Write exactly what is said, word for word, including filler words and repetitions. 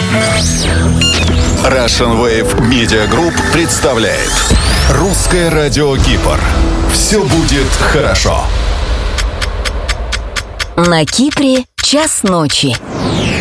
Russian Wave Media Group представляет Русское радио Кипр. Все будет хорошо. На Кипре час ночи.